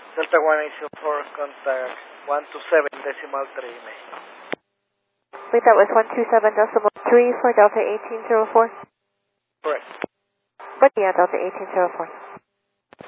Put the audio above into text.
Delta 1804, contact 127.3, May. Wait, that was 127.3 for Delta 1804? Correct. But yeah, Delta 1804.